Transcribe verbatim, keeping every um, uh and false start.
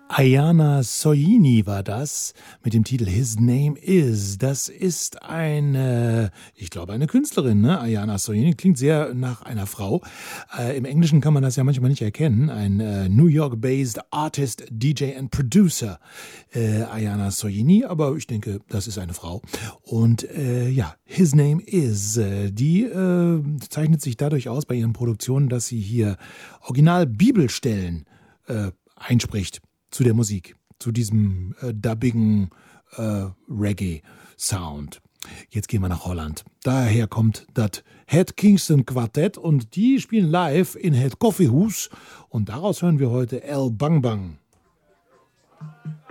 Ayana Soyini war das mit dem Titel His Name Is. Das ist eine, ich glaube, eine Künstlerin, ne? Ayana Soyini klingt sehr nach einer Frau. Äh, Im Englischen kann man das ja manchmal nicht erkennen. Ein äh, New York-based Artist, D J and Producer, äh, Ayana Soyini. Aber ich denke, das ist eine Frau. Und äh, ja, His Name Is. Äh, die äh, zeichnet sich dadurch aus bei ihren Produktionen, dass sie hier Original-Bibelstellen äh, einspricht zu der Musik, zu diesem äh, dubbigen äh, Reggae-Sound. Jetzt gehen wir nach Holland. Daher kommt das Het Kingston Quartett und die spielen live in Het Koffiehuis und daraus hören wir heute El Bang Bang.